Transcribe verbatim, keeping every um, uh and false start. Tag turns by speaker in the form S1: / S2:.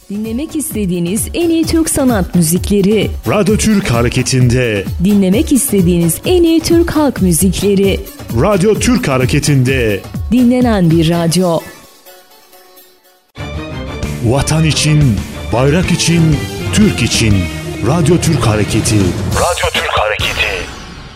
S1: Dinlemek istediğiniz en iyi Türk sanat müzikleri.
S2: Radyo Türk Hareketi'nde.
S1: Dinlemek istediğiniz en iyi Türk halk müzikleri.
S2: Radyo Türk Hareketi'nde.
S1: Dinlenen bir radyo.
S2: Vatan için, bayrak için, Türk için. Radyo Türk Hareketi. Radyo